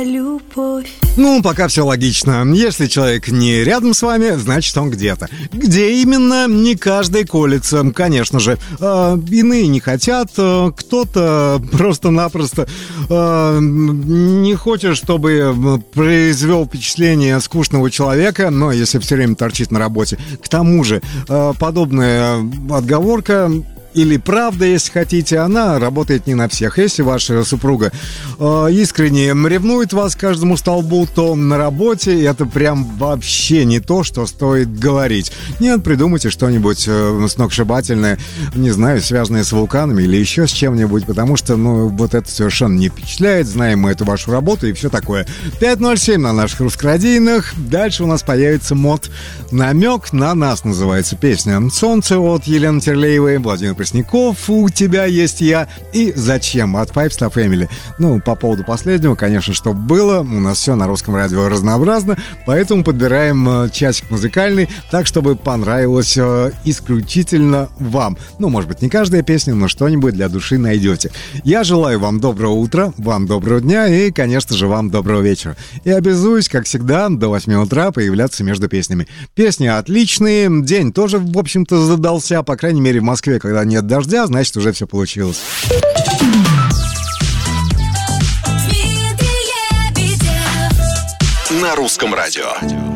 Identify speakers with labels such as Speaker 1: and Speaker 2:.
Speaker 1: любовь.
Speaker 2: Ну, пока все логично. Если человек не рядом с вами, значит он где-то. Где именно, не каждый колется, конечно же. Иные не хотят, кто-то просто-напросто не хочет, чтобы произвел впечатление скучного человека, но если все время торчит на работе. К тому же, подобная отговорка... Или правда, если хотите, она работает не на всех. Если ваша супруга искренне ревнует вас к каждому столбу, то на работе это прям вообще не то, что стоит говорить. Нет, придумайте что-нибудь сногсшибательное, не знаю, связанное с вулканами или еще с чем-нибудь, потому что, вот это совершенно не впечатляет. Знаем мы эту вашу работу и все такое. 5:07 на наших русскорадийных. Дальше у нас появится мод «Намек на нас» называется песня. «Солнце» от Елены Терлеевой, Владимир Пресняков, «У тебя есть я» и «Зачем» от Five Star Family. По поводу последнего, конечно, что было, у нас все на русском радио разнообразно, поэтому подбираем часик музыкальный так, чтобы понравилось исключительно вам. Может быть, не каждая песня, но что-нибудь для души найдете. Я желаю вам доброго утра, вам доброго дня и, конечно же, вам доброго вечера. И обязуюсь, как всегда, до 8 утра появляться между песнями. Песни отличные, день тоже, в общем-то, задался, по крайней мере, в Москве, когда нет дождя, значит, уже все получилось.
Speaker 3: На русском радио.